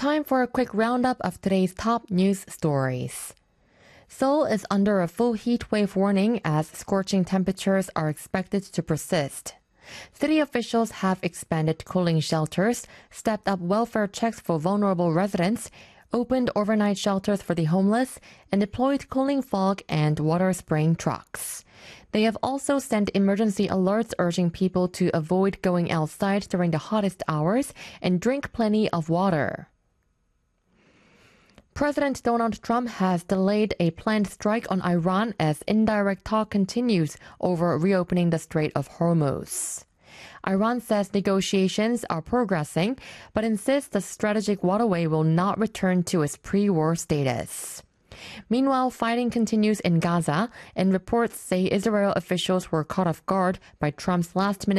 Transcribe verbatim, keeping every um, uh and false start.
Time for a quick roundup of today's top news stories. Seoul is under a full heat wave warning as scorching temperatures are expected to persist. City officials have expanded cooling shelters, stepped up welfare checks for vulnerable residents, opened overnight shelters for the homeless, and deployed cooling fog and water spraying trucks. They have also sent emergency alerts urging people to avoid going outside during the hottest hours and drink plenty of water. President Donald Trump has delayed a planned strike on Iran as indirect talk continues over reopening the Strait of Hormuz. Iran says negotiations are progressing, but insists the strategic waterway will not return to its pre-war status. Meanwhile, fighting continues in Gaza, and reports say Israel officials were caught off guard by Trump's last-minute